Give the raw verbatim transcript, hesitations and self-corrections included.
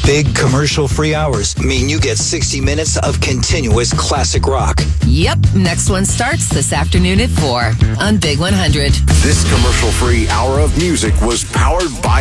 Big commercial-free hours mean you get sixty minutes of continuous classic rock. Yep, next one starts this afternoon at four on Big one hundred. This commercial-free hour of music was powered by